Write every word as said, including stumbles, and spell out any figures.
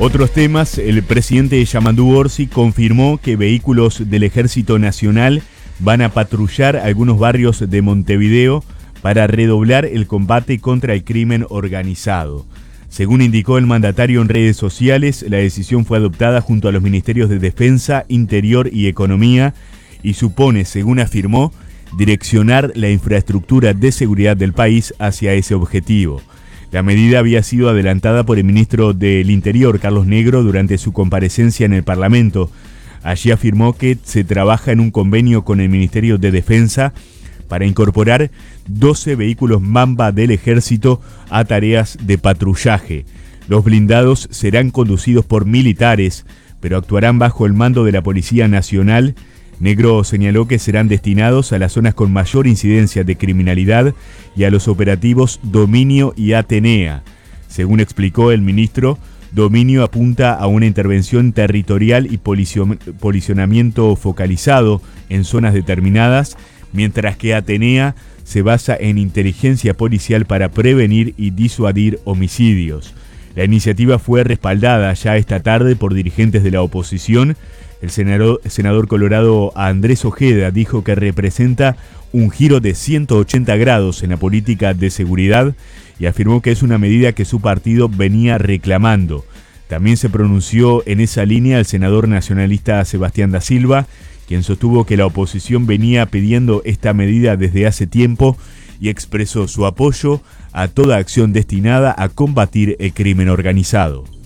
Otros temas, el presidente Yamandu Orsi confirmó que vehículos del Ejército Nacional van a patrullar algunos barrios de Montevideo para redoblar el combate contra el crimen organizado. Según indicó el mandatario en redes sociales, la decisión fue adoptada junto a los ministerios de Defensa, Interior y Economía y supone, según afirmó, direccionar la infraestructura de seguridad del país hacia ese objetivo. La medida había sido adelantada por el ministro del Interior, Carlos Negro, durante su comparecencia en el Parlamento. Allí afirmó que se trabaja en un convenio con el Ministerio de Defensa para incorporar doce vehículos Mamba del Ejército a tareas de patrullaje. Los blindados serán conducidos por militares, pero actuarán bajo el mando de la Policía Nacional. Negro señaló que serán destinados a las zonas con mayor incidencia de criminalidad y a los operativos Dominio y Atenea. Según explicó el ministro, Dominio apunta a una intervención territorial y policionamiento focalizado en zonas determinadas, mientras que Atenea se basa en inteligencia policial para prevenir y disuadir homicidios. La iniciativa fue respaldada ya esta tarde por dirigentes de la oposición. El senador, senador colorado Andrés Ojeda dijo que representa un giro de ciento ochenta grados en la política de seguridad y afirmó que es una medida que su partido venía reclamando. También se pronunció en esa línea el senador nacionalista Sebastián da Silva, quien sostuvo que la oposición venía pidiendo esta medida desde hace tiempo y expresó su apoyo a toda acción destinada a combatir el crimen organizado.